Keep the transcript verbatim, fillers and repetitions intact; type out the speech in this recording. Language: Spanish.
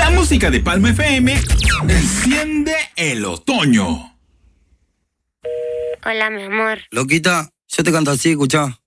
La música de Palma F M enciende el otoño. Hola, mi amor. Loquita, yo te canto así, escuchá.